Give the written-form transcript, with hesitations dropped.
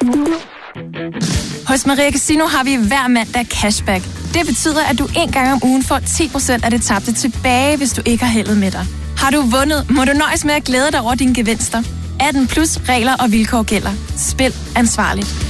Hos Maria Casino har vi hver mandag cashback. Det betyder, at du en gang om ugen får 10% af det tabte tilbage, hvis du ikke har heldet med dig. Har du vundet, må du nøjes med at glæde dig over dine gevinster. 18+ regler og vilkår gælder. Spil ansvarligt.